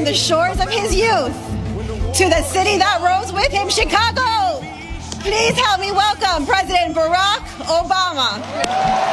the shores of his youth to the city that rose with him, Chicago. Please help me welcome President Barack Obama.